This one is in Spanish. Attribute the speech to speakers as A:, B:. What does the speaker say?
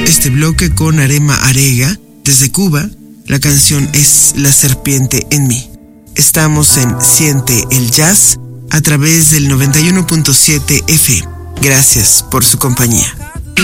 A: este bloque con Arema Arega desde Cuba. La canción es La serpiente en mí. Estamos en Siente el Jazz a través del 91.7 FM. Gracias por su compañía.